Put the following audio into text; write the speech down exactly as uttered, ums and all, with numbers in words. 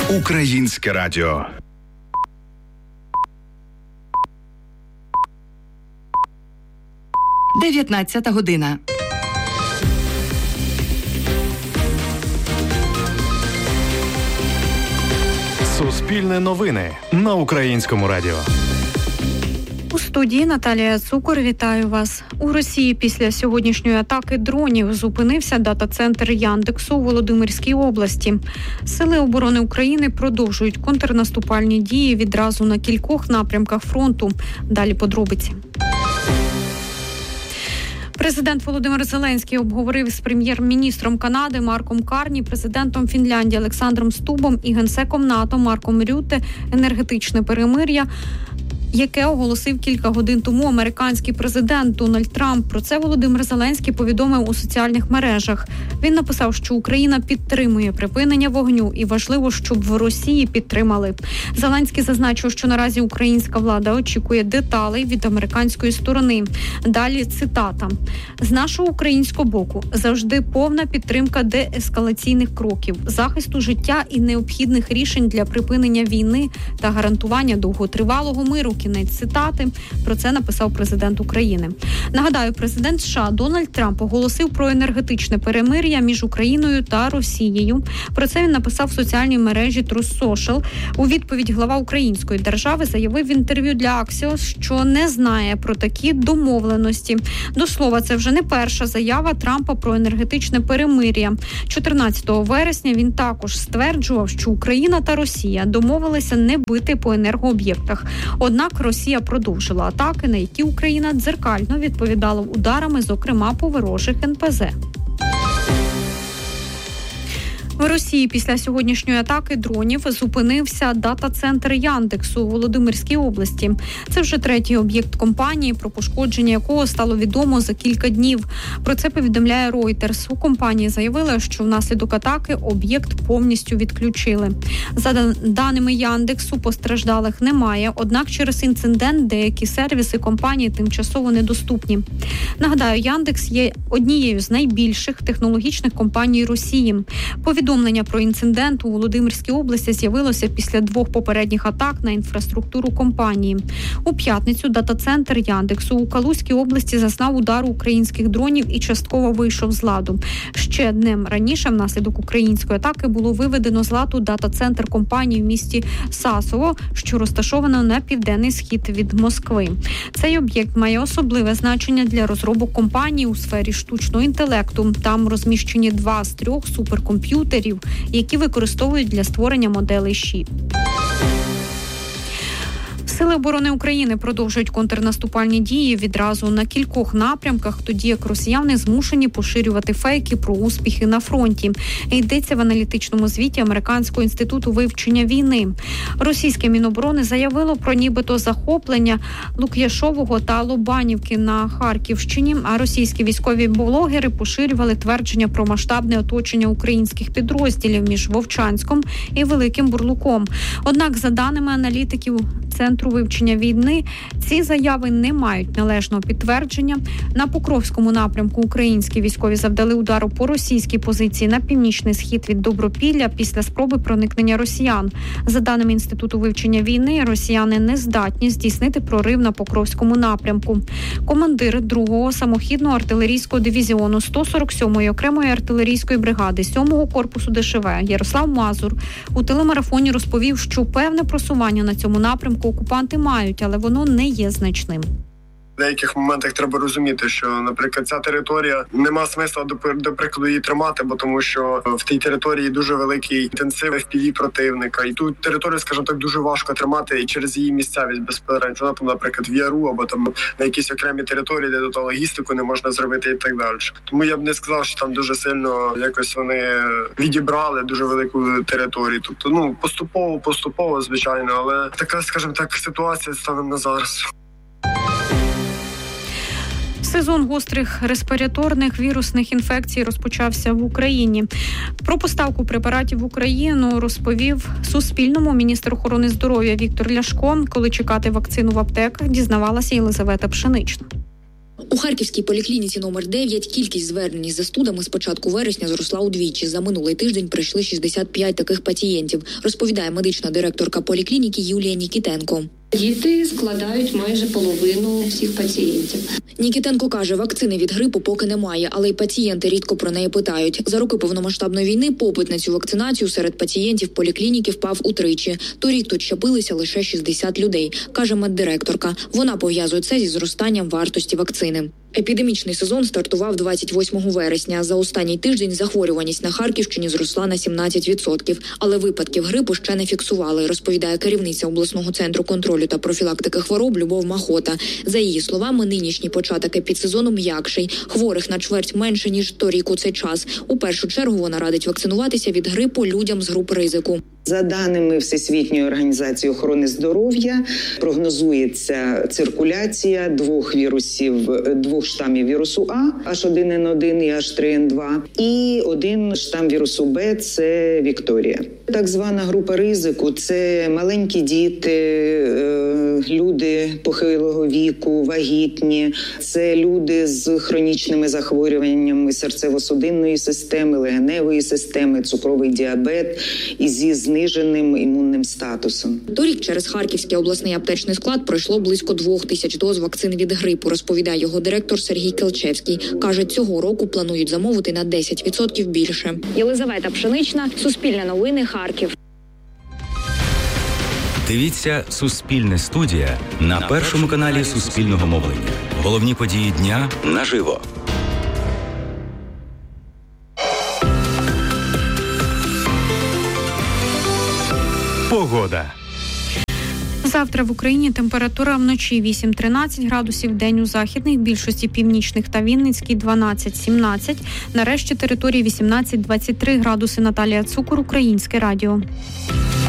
Українське радіо. дев'ятнадцята година. Суспільне новини на Українському радіо. У студії Наталія Цукор. Вітаю вас. У Росії після сьогоднішньої атаки дронів зупинився дата-центр Яндексу у Володимирській області. Сили оборони України продовжують контрнаступальні дії відразу на кількох напрямках фронту. Далі подробиці. Президент Володимир Зеленський обговорив з прем'єр-міністром Канади Марком Карні, президентом Фінляндії Олександром Стубом і генсеком НАТО Марком Рютте енергетичне перемир'я, яке оголосив кілька годин тому американський президент Дональд Трамп. Про це Володимир Зеленський повідомив у соціальних мережах. Він написав, що Україна підтримує припинення вогню і важливо, щоб в Росії підтримали. Зеленський зазначив, що наразі українська влада очікує деталей від американської сторони. Далі цитата. «З нашого українського боку завжди повна підтримка деескалаційних кроків, захисту життя і необхідних рішень для припинення війни та гарантування довготривалого миру». Кінець цитати. Про це написав президент України. Нагадаю, президент США Дональд Трамп оголосив про енергетичне перемир'я між Україною та Росією. Про це він написав в соціальній мережі Truth Social. У відповідь глава української держави заявив в інтерв'ю для Axios, що не знає про такі домовленості. До слова, це вже не перша заява Трампа про енергетичне перемир'я. чотирнадцятого вересня він також стверджував, що Україна та Росія домовилися не бити по енергооб'єктах. Однак Росія продовжила атаки, на які Україна дзеркально відповідала ударами, зокрема по ворожих ен пе зе. В Росії після сьогоднішньої атаки дронів зупинився дата-центр Яндексу у Володимирській області. Це вже третій об'єкт компанії, про пошкодження якого стало відомо за кілька днів. Про це повідомляє Reuters. У компанії заявили, що внаслідок атаки об'єкт повністю відключили. За даними Яндексу, постраждалих немає, однак через інцидент деякі сервіси компанії тимчасово недоступні. Нагадаю, Яндекс є однією з найбільших технологічних компаній Росії. Повідомлення про інцидент у Володимирській області з'явилося після двох попередніх атак на інфраструктуру компанії. У п'ятницю дата-центр Яндексу у Калузькій області зазнав удару українських дронів і частково вийшов з ладу. Ще днем раніше внаслідок української атаки було виведено з ладу дата-центр компанії в місті Сасово, що розташовано на південний схід від Москви. Цей об'єкт має особливе значення для розробок компанії у сфері штучного інтелекту. Там розміщені два з трьох суперкомп'ютерів, які використовують для створення моделей ШІ. Сили оборони України продовжують контрнаступальні дії відразу на кількох напрямках, тоді як росіяни змушені поширювати фейки про успіхи на фронті. Йдеться в аналітичному звіті Американського інституту вивчення війни. Російське Міноборони заявило про нібито захоплення Лук'яшового та Лобанівки на Харківщині, а російські військові блогери поширювали твердження про масштабне оточення українських підрозділів між Вовчанськом і Великим Бурлуком. Однак, за даними аналітиків Центру вивчення війни, ці заяви не мають належного підтвердження. На Покровському напрямку українські військові завдали удару по російській позиції на північний схід від Добропілля після спроби проникнення росіян. За даними Інституту вивчення війни, росіяни не здатні здійснити прорив на Покровському напрямку. Командир другого самохідного артилерійського дивізіону сто сорок сьомої окремої артилерійської бригади сьомого корпусу де ше ве Ярослав Мазур у телемарафоні розповів, що певне просування на цьому напрямку окупанти мають, але воно не є значним. В деяких моментах треба розуміти, що, наприклад, ця територія нема смисла, до, до прикладу, її тримати, бо тому що в тій території дуже великий інтенсив еф пі ві противника. І ту територію, скажімо так, дуже важко тримати і через її місцевість безпосередньо. Вона там, наприклад, в Яру або там на якісь окремі території, де до логістику не можна зробити і так далі. Тому я б не сказав, що там дуже сильно якось вони відібрали дуже велику територію. Тобто, ну, поступово, поступово, звичайно, але така, скажімо так, ситуація станом на зараз. Сезон гострих респіраторних вірусних інфекцій розпочався в Україні. Про поставку препаратів в Україну розповів Суспільному міністр охорони здоров'я Віктор Ляшко. Коли чекати вакцину в аптеках, дізнавалася Єлизавета Пшенична. У Харківській поліклініці номер дев'ять кількість звернень із застудами з початку вересня зросла удвічі. За минулий тиждень прийшли шістдесят п'ять таких пацієнтів, розповідає медична директорка поліклініки Юлія Нікітенко. Діти складають майже половину всіх пацієнтів. Нікітенко каже, вакцини від грипу поки немає, але й пацієнти рідко про неї питають. За роки повномасштабної війни попит на цю вакцинацію серед пацієнтів поліклініки впав утричі. Торік тут щепилися лише шістдесят людей, каже меддиректорка. Вона пов'язує це зі зростанням вартості вакцини. Епідемічний сезон стартував двадцять восьмого вересня. За останній тиждень захворюваність на Харківщині зросла на сімнадцять відсотків. Але випадків грипу ще не фіксували, розповідає керівниця обласного центру контролю та профілактики хвороб Любов Махота. За її словами, нинішній початок епідсезону м'якший. Хворих на чверть менше, ніж торік у цей час. У першу чергу вона радить вакцинуватися від грипу людям з груп ризику. За даними Всесвітньої організації охорони здоров'я, прогнозується циркуляція двох вірусів, двох штамів вірусу А, ейч один ен один і ейч три ен два, і один штам вірусу Б – це Вікторія. Так звана група ризику – це маленькі діти, люди похилого віку, вагітні, це люди з хронічними захворюваннями серцево-судинної системи, легеневої системи, цукровий діабет і зі зниженим імунним статусом. Торік через Харківський обласний аптечний склад пройшло близько двох тисяч доз вакцин від грипу, розповідає його директор Сергій Келчевський. Каже, цього року планують замовити на десять відсотків більше. Єлизавета Пшенична, Суспільне новини, Харків. Дивіться «Суспільне студія» на першому каналі Суспільного мовлення. Головні події дня наживо. Погода. Завтра в Україні температура вночі вісім-тринадцять градусів, день у західних, більшості північних та Вінницькій дванадцять-сімнадцять, нарешті території вісімнадцять-двадцять три градуси. Наталія Цукор, Українське радіо.